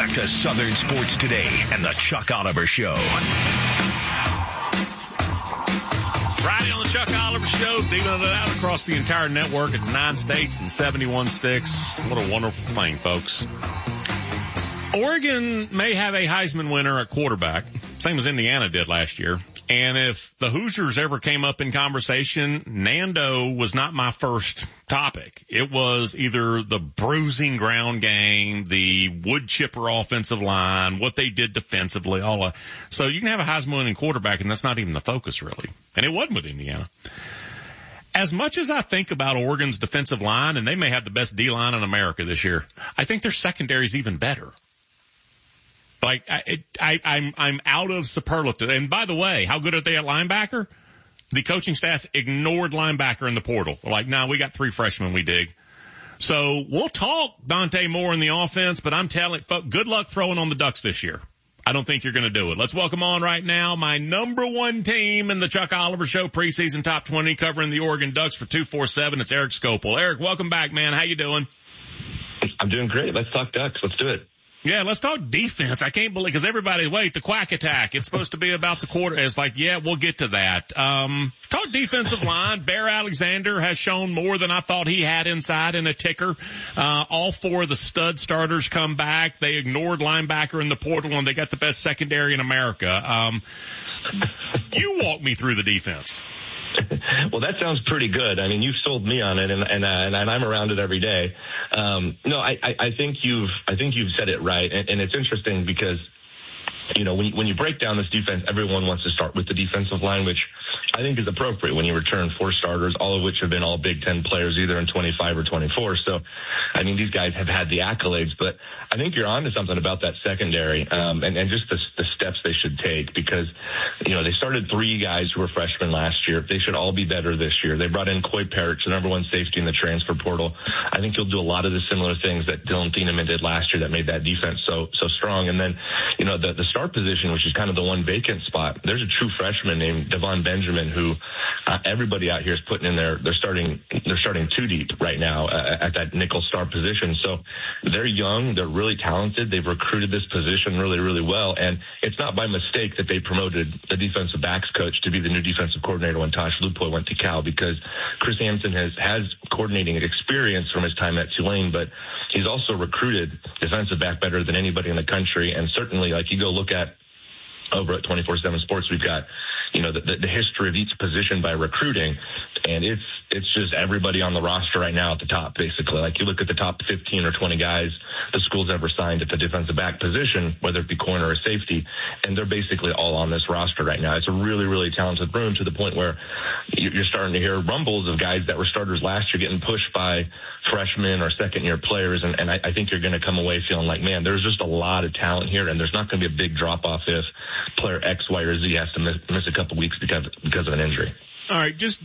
back to Southern Sports Today and the Chuck Oliver Show. Friday on the Chuck Oliver Show, dealing it out across the entire network. It's 9 states and 71 sticks. What a wonderful thing, folks. Oregon may have a Heisman winner at quarterback, same as Indiana did last year. And if the Hoosiers ever came up in conversation, Nando was not my first topic. It was either the bruising ground game, the wood chipper offensive line, what they did defensively, all that. So you can have a Heisman winning quarterback, and that's not even the focus, really. And it wasn't with Indiana. As much as I think about Oregon's defensive line, and they may have the best D-line in America this year, I think their secondary is even better. Like, I'm out of superlative. And by the way, how good are they at linebacker? The coaching staff ignored linebacker in the portal. They're like, no, we got 3 freshmen we dig. So we'll talk Dante Moore in the offense, but I'm telling folks, good luck throwing on the Ducks this year. I don't think you're going to do it. Let's welcome on right now my number 1 team in the Chuck Oliver Show preseason top 20 covering the Oregon Ducks for 247. It's Eric Skopil. Eric, welcome back, man. How you doing? I'm doing great. Let's talk Ducks. Let's do it. Yeah, let's talk defense. I can't believe, because everybody, wait, the quack attack. It's supposed to be about the quarter. It's like, yeah, we'll get to that. Talk defensive line. Bear Alexander has shown more than I thought he had inside in a ticker. All 4 of the stud starters come back. They ignored linebacker in the portal, and they got the best secondary in America. You walk me through the defense. Well, that sounds pretty good. I mean, you've sold me on it, and I'm around it every day. No, I think you've said it right, and it's interesting because, you know, when you break down this defense, everyone wants to start with the defensive line, which I think is appropriate when you return 4 starters, all of which have been all Big Ten players, either in 25 or 24. So, I mean, these guys have had the accolades, but I think you're onto something about that secondary, and just the steps they should take, because, you know, they started 3 guys who were freshmen last year. They should all be better this year. They brought in Coy Parrish, the number 1 safety in the transfer portal. I think he'll do a lot of the similar things that Dylan Thieneman did last year that made that defense so strong. And then, you know, the start position, which is kind of the one vacant spot, there's a true freshman named Devon Benjamin who everybody out here is putting in they're starting 2 deep right now at that nickel star position. So they're young, they're really talented, they've recruited this position really, really well, and it's not by mistake that they promoted the defensive backs coach to be the new defensive coordinator when Tosh Lupo went to Cal, because Chris Hampton has coordinating experience from his time at Tulane, but he's also recruited defensive back better than anybody in the country. And certainly, like, you go look at over at 24/7 Sports, we've got, you know, the history of each position by recruiting, and it's just everybody on the roster right now at the top, basically. Like, you look at the top 15 or 20 guys the school's ever signed at the defensive back position, whether it be corner or safety, and they're basically all on this roster right now. It's a really, really talented room, to the point where you're starting to hear rumbles of guys that were starters last year getting pushed by freshmen or second-year players, and I think you're going to come away feeling like, man, there's just a lot of talent here, and there's not going to be a big drop-off if player X, Y, or Z has to miss a couple weeks because of an injury. All right, just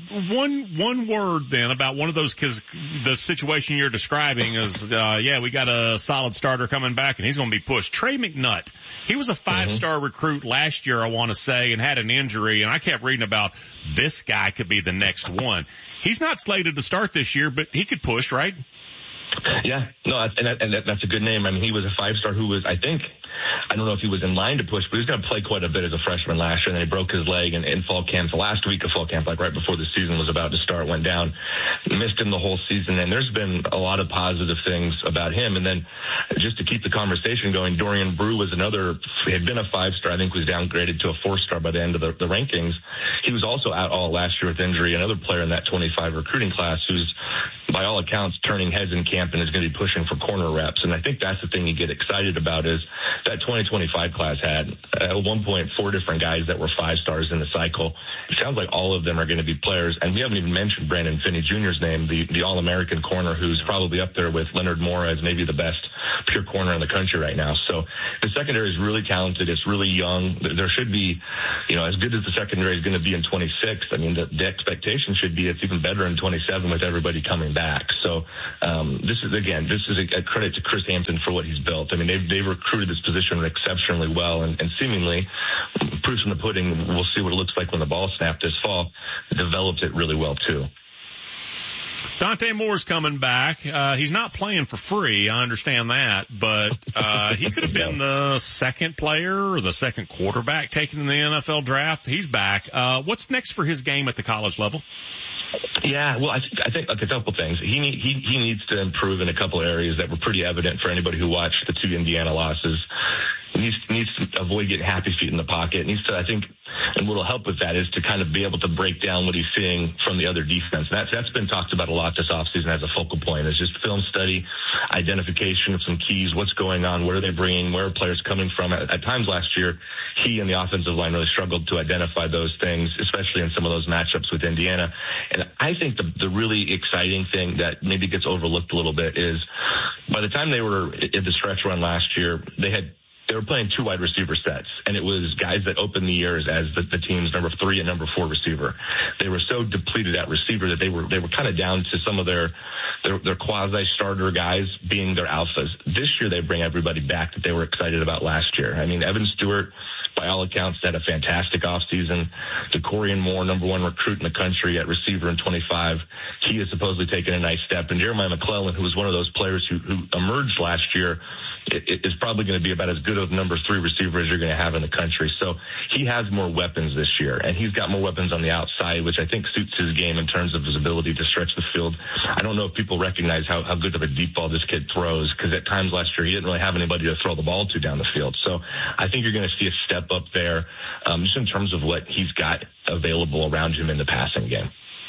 one word then about one of those, because the situation you're describing is, we got a solid starter coming back, and he's going to be pushed. Trey McNutt, he was a 5-star recruit last year, I want to say, and had an injury, and I kept reading about this guy could be the next one. He's not slated to start this year, but he could push, right? Yeah, no, that's a good name. I mean, he was a 5-star who was, I don't know if he was in line to push, but he was going to play quite a bit as a freshman last year, and then he broke his leg in fall camp. The last week of fall camp, like right before the season was about to start, went down, missed him the whole season, and there's been a lot of positive things about him. And then just to keep the conversation going, Dorian Brew was another, he had been a 5-star, I think was downgraded to a 4-star by the end of the rankings. He was also out all last year with injury, another player in that 25 recruiting class who's, by all accounts, turning heads in camp and is going to be pushing for corner reps. And I think that's the thing you get excited about, is that 2025 class had at one point 4 different guys that were 5-stars in the cycle. It sounds like all of them are going to be players. And we haven't even mentioned Brandon Finney Jr.'s name, the All-American corner, who's probably up there with Leonard Moore as maybe the best pure corner in the country right now. So the secondary is really talented. It's really young. There should be, you know, as good as the secondary is going to be in 26, I mean, the expectation should be it's even better in 27 with everybody coming back. So this is a credit to Chris Hampton for what he's built. I mean, they've recruited this position exceptionally well, and seemingly, proof's in the pudding, we'll see what it looks like when the ball snapped this fall, developed it really well too. Dante Moore's coming back. He's not playing for free. I understand that, but he could have been the second player or the second quarterback taken in the NFL draft. He's back. What's next for his game at the college level? Yeah, well, I think like a couple things. He needs to improve in a couple areas that were pretty evident for anybody who watched the 2 Indiana losses. He needs to avoid getting happy feet in the pocket. Needs to, I think, and what will help with that is to kind of be able to break down what he's seeing from the other defense. That's been talked about a lot this offseason as a focal point. Is just film study, identification of some keys, what's going on, where are they bringing, where are players coming from. At times last year, he and the offensive line really struggled to identify those things, especially in some of those matchups with Indiana. And I think the really exciting thing that maybe gets overlooked a little bit is by the time they were at the stretch run last year, they were playing 2 wide receiver sets, and it was guys that opened the years as the team's number 3 and number 4 receiver. They were so depleted at receiver that they were kind of down to some of their quasi starter guys being their alphas. This year they bring everybody back that they were excited about last year. I mean, Evan Stewart, by all accounts, had a fantastic offseason. DeCorian Moore, number 1 recruit in the country at receiver in 25. He has supposedly taken a nice step. And Jeremiah McClellan, who was one of those players who emerged last year, is probably going to be about as good of number 3 receiver as you're going to have in the country. So he has more weapons this year, and he's got more weapons on the outside, which I think suits his game in terms of his ability to stretch the field. I don't know if people recognize how good of a deep ball this kid throws, because at times last year he didn't really have anybody to throw the ball to down the field. So I think you're going to see a step up there, just in terms of what he's got available around him in the passing game.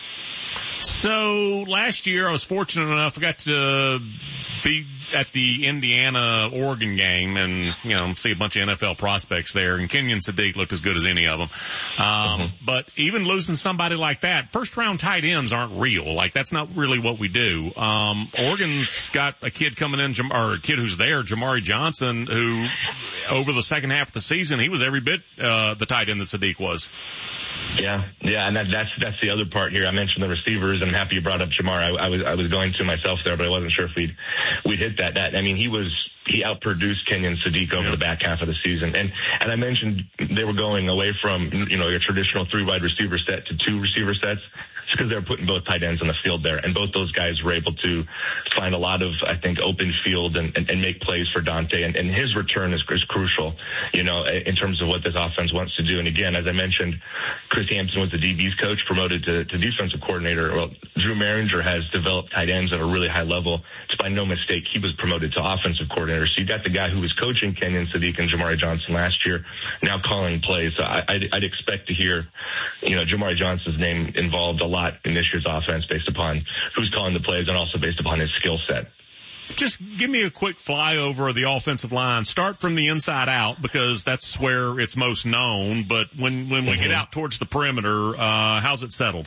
So last year I was fortunate enough, I got to be at the Indiana-Oregon game and, see a bunch of NFL prospects there, and Kenyon Sadiq looked as good as any of them. But even losing somebody like that, first-round tight ends aren't real. Like, that's not really what we do. Oregon's got a kid coming in, or a kid who's there, Jamari Johnson, who over the second half of the season, he was every bit the tight end that Sadiq was. Yeah, and that's the other part here. I mentioned the receivers, and I'm happy you brought up Jamar. I was going to myself there, but I wasn't sure if we'd hit that. I mean, he outproduced Kenyon Sadiq over the back half of the season. And I mentioned they were going away from, your traditional 3 wide receiver set to 2 receiver sets. It's because they were putting both tight ends on the field there. And both those guys were able to find a lot of, I think, open field and make plays for Dante. And his return is crucial, in terms of what this offense wants to do. And again, as I mentioned, Chris Hampton was the DB's coach, promoted to defensive coordinator. Well, Drew Maringer has developed tight ends at a really high level. It's by no mistake he was promoted to offensive coordinator. So you got the guy who was coaching Kenyon Sadiq and Jamari Johnson last year, now calling plays. So I'd expect to hear, Jamari Johnson's name involved a lot in this year's offense based upon who's calling the plays and also based upon his skill set. Just give me a quick flyover of the offensive line. Start from the inside out, because that's where it's most known. But when we get out towards the perimeter, how's it settled?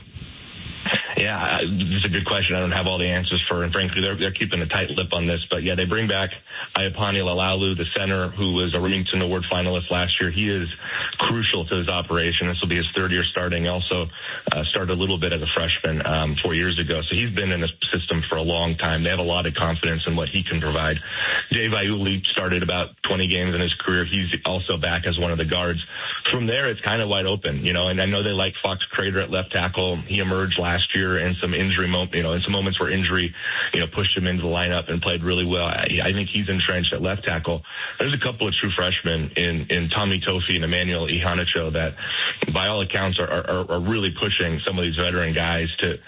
Yeah, it's a good question. I don't have all the answers for, and frankly, they're keeping a tight lip on this. But yeah, they bring back Iapani Lalalu, the center, who was a Remington Award finalist last year. He is crucial to his operation. This will be his 3rd year starting. He also started a little bit as a freshman 4 years ago. So he's been in the system for a long time. They have a lot of confidence in what he can provide. Dave Iuli started about 20 games in his career. He's also back as one of the guards. From there, it's kind of wide open, and I know they like Fox Crater at left tackle. He emerged last year in some injury in some moments where injury, pushed him into the lineup and played really well. I think he's entrenched at left tackle. There's a couple of true freshmen in Tommy Tofi and Emmanuel Ihanacho that, by all accounts, are really pushing some of these veteran guys to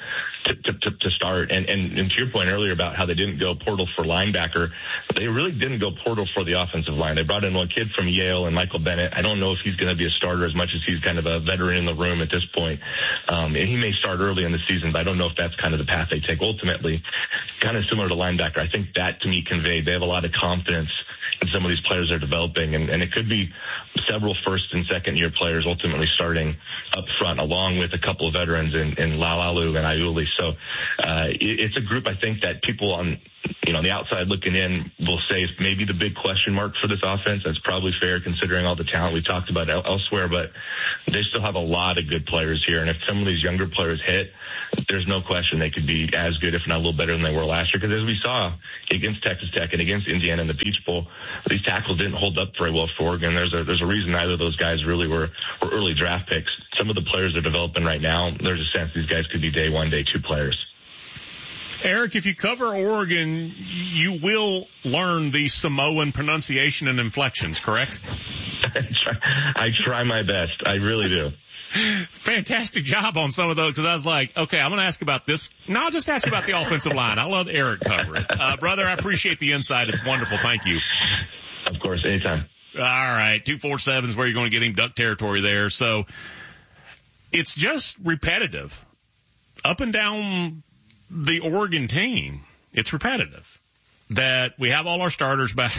start. And to your point earlier about how they didn't go portal for linebacker, they really didn't go portal for the offensive line. They brought in one kid from Yale and Michael Bennett. I don't know if he's going to be a starter as much as he's kind of a veteran in the room at this point. And he may start early in the season, but I don't know if that's kind of the path they take ultimately. Kind of similar to linebacker. I think that, to me, conveyed they have a lot of confidence in some of these players they're developing, and it could be several first and second year players ultimately starting up front, along with a couple of veterans in Lalalu and Iuli. So it's a group, I think, that people on the outside looking in will say is maybe the big question mark for this offense. That's probably fair considering all the talent we talked about elsewhere, but they still have a lot of good players here. And if some of these younger players hit, there's no question they could be as good, if not a little better than they were last year. Because as we saw against Texas Tech and against Indiana in the Peach Bowl, these tackles didn't hold up very well for Oregon. There's a reason neither of those guys really were early draft picks. Some of the players they're developing right now, there's a sense these guys could be day 1, day 2 players. Eric, if you cover Oregon, you will learn the Samoan pronunciation and inflections, correct? I try my best. I really do. Fantastic job on some of those, because I was like, okay, I'm going to ask about this. No, I'll just ask about the offensive line. I'll let Eric cover it. Brother, I appreciate the insight. It's wonderful. Thank you. Of course, anytime. All right, 247 is where you're going to get him. Duck territory there. So it's just repetitive. Up and down the Oregon team, it's repetitive. That we have all our starters back.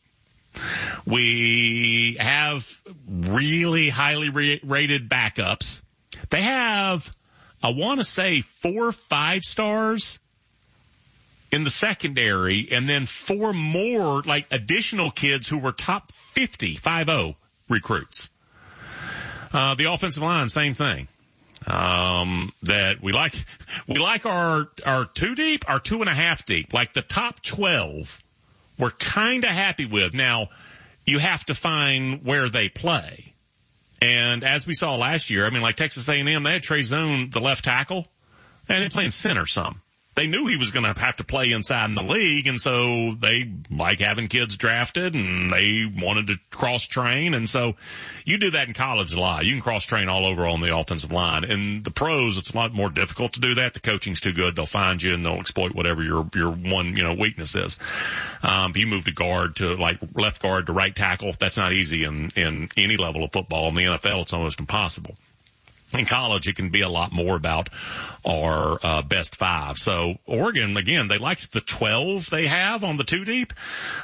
We have really highly rated backups. They have, I want to say, 4 or 5 stars in the secondary, and then 4 more, like, additional kids who were top 50 recruits. The offensive line, same thing. That we like our 2 deep, our 2.5 deep, like the top 12. We're kind of happy with. Now, you have to find where they play. And as we saw last year, I mean, like Texas A&M, they had Trey Zone, the left tackle, and they're playing center some. They knew he was going to have to play inside in the league, and so they like having kids drafted, and they wanted to cross-train. And so you do that in college a lot. You can cross-train all over on the offensive line. In the pros, it's a lot more difficult to do that. The coaching's too good. They'll find you, and they'll exploit whatever your one, weakness is. If you move to guard to, like, left guard to right tackle, that's not easy in any level of football. In the NFL, it's almost impossible. In college, it can be a lot more about our best 5. So Oregon, again, they liked the 12 they have on the 2 deep,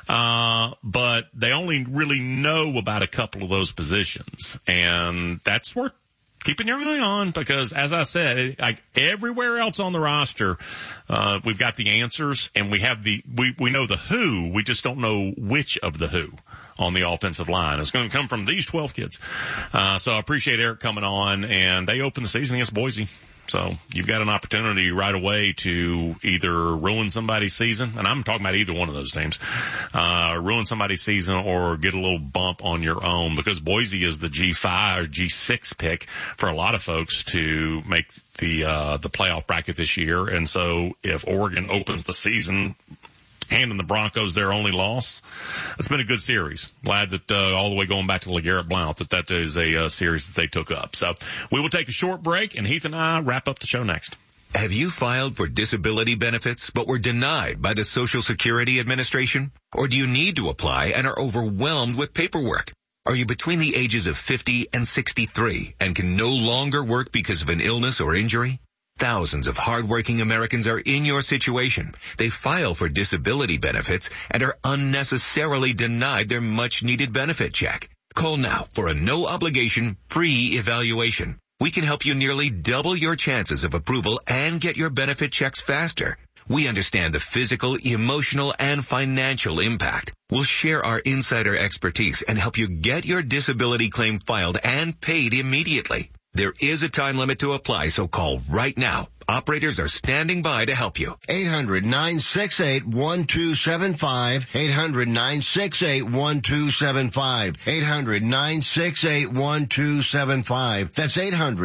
but they only really know about a couple of those positions, and that's worth keeping your eye on, because, as I said, like everywhere else on the roster, we've got the answers, and we have we know the who, we just don't know which of the who on the offensive line. It's going to come from these 12 kids. So I appreciate Eric coming on, and they open the season against Boise. So you've got an opportunity right away to either ruin somebody's season, and I'm talking about either one of those teams, ruin somebody's season or get a little bump on your own, because Boise is the G5 or G6 pick for a lot of folks to make the playoff bracket this year. And so if Oregon opens the season handing the Broncos their only loss, it's been a good series. Glad that all the way going back to LeGarrette Blount that is a series that they took up. So we will take a short break, and Heath and I wrap up the show next. Have you filed for disability benefits but were denied by the Social Security Administration? Or do you need to apply and are overwhelmed with paperwork? Are you between the ages of 50 and 63 and can no longer work because of an illness or injury? Thousands of hardworking Americans are in your situation. They file for disability benefits and are unnecessarily denied their much-needed benefit check. Call now for a no-obligation, free evaluation. We can help you nearly double your chances of approval and get your benefit checks faster. We understand the physical, emotional, and financial impact. We'll share our insider expertise and help you get your disability claim filed and paid immediately. There is a time limit to apply, so call right now. Operators are standing by to help you. 800-968-1275. 800-968-1275. 800-968-1275. That's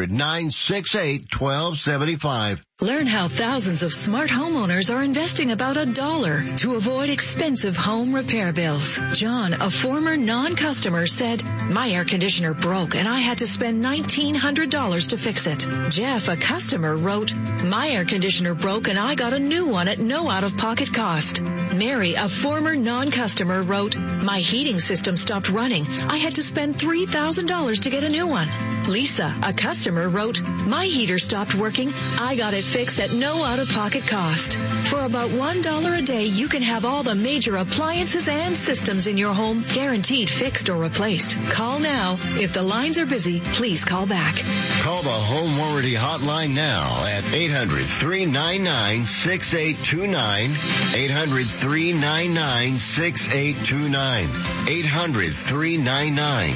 800-968-1275. Learn how thousands of smart homeowners are investing about $1 to avoid expensive home repair bills. John, a former non-customer, said, "My air conditioner broke and I had to spend $1,900 to fix it." Jeff, a customer, wrote, "My air conditioner broke and I got a new one at no out-of-pocket cost." Mary, a former non-customer, wrote, "My heating system stopped running. I had to spend $3,000 to get a new one." Lisa, a customer, wrote, "My heater stopped working. I got it fixed at no out-of-pocket cost." For about $1 a day, you can have all the major appliances and systems in your home guaranteed fixed or replaced. Call now. If the lines are busy, please call back. Call the Home Warranty Hotline now at 800-399-6829. 800-399-6829.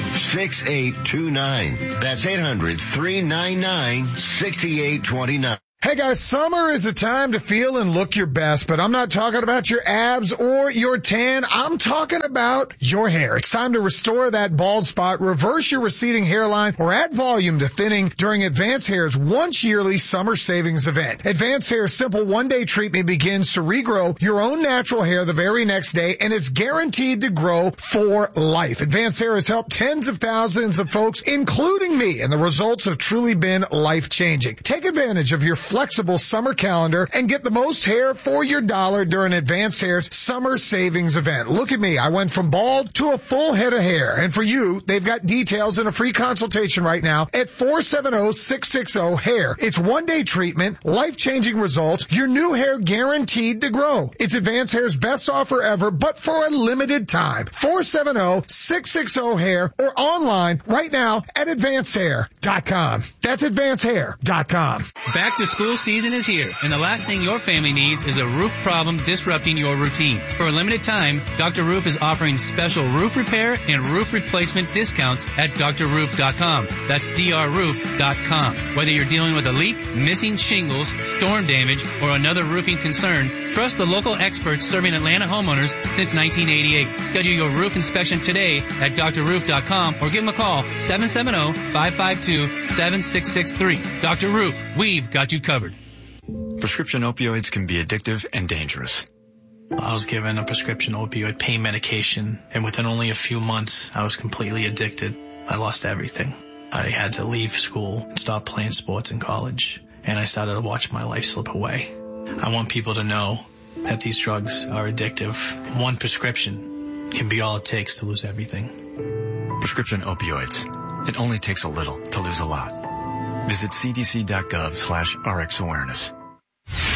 800-399-6829. That's 800-399-6829. Hey guys, summer is a time to feel and look your best, but I'm not talking about your abs or your tan. I'm talking about your hair. It's time to restore that bald spot, reverse your receding hairline, or add volume to thinning during Advanced Hair's once yearly summer savings event. Advanced Hair's simple one-day treatment begins to regrow your own natural hair the very next day, and it's guaranteed to grow for life. Advanced Hair has helped tens of thousands of folks, including me, and the results have truly been life-changing. Take advantage of your flexible summer calendar and get the most hair for your dollar during Advanced Hair's summer savings event. Look at me. I went from bald to a full head of hair. And for you, they've got details and a free consultation right now at 470-660-HAIR. It's one-day treatment, life-changing results, your new hair guaranteed to grow. It's Advanced Hair's best offer ever, but for a limited time. 470-660-HAIR or online right now at advancedhair.com. That's advancedhair.com. Back to school season is here, and the last thing your family needs is a roof problem disrupting your routine. For a limited time, Dr. Roof is offering special roof repair and roof replacement discounts at drroof.com. That's drroof.com. Whether you're dealing with a leak, missing shingles, storm damage, or another roofing concern, trust the local experts serving Atlanta homeowners since 1988. Schedule your roof inspection today at drroof.com or give them a call, 770-552-7663. Dr. Roof, we've got you covered. Prescription opioids can be addictive and dangerous. I was given a prescription opioid pain medication, and within only a few months, I was completely addicted. I lost everything. I had to leave school and stop playing sports in college, and I started to watch my life slip away. I want people to know that these drugs are addictive. One prescription can be all it takes to lose everything. Prescription opioids. It only takes a little to lose a lot. Visit cdc.gov/RxAwareness.